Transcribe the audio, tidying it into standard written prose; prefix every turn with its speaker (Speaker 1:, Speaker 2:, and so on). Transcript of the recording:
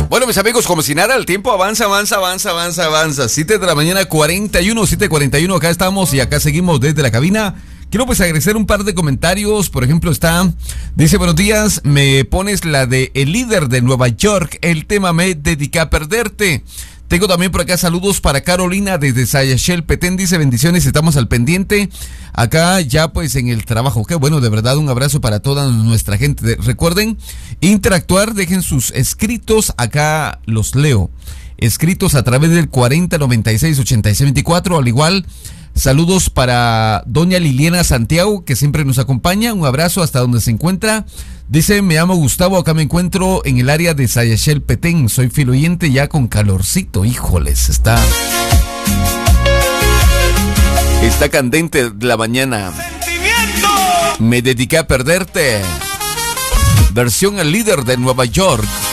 Speaker 1: Bueno, mis amigos, como si nada, el tiempo avanza. 7 de la mañana, 7:41. Acá estamos y acá seguimos desde la cabina. Quiero pues agradecer un par de comentarios. Por ejemplo, dice: buenos días, me pones la de El Líder de Nueva York. El tema Me Dediqué a Perderte. Tengo también por acá saludos para Carolina desde Sayashel Petén. Dice: bendiciones, estamos al pendiente. Acá ya pues en el trabajo. Qué bueno, de verdad, un abrazo para toda nuestra gente. Recuerden interactuar, dejen sus escritos, acá los leo. Escritos a través del 4096-8624. Al igual, saludos para doña Liliana Santiago, que siempre nos acompaña. Un abrazo hasta donde se encuentra. Dice: me llamo Gustavo, acá me encuentro en el área de Sayashel Petén. Soy fiel oyente ya con calorcito. Híjoles, está candente la mañana. Me dediqué a perderte. Versión El Líder de Nueva York.